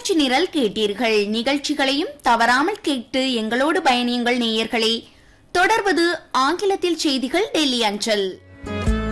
நிகழ்ச்சி நிரல் கேட்டீர்கள். நிகழ்ச்சிகளையும் தவறாமல் கேட்டு எங்களோடு பயணியுங்கள் நேயர்களே. தொடர்வது ஆங்கிலத்தில் செய்திகள் டெல்லி அஞ்சல்.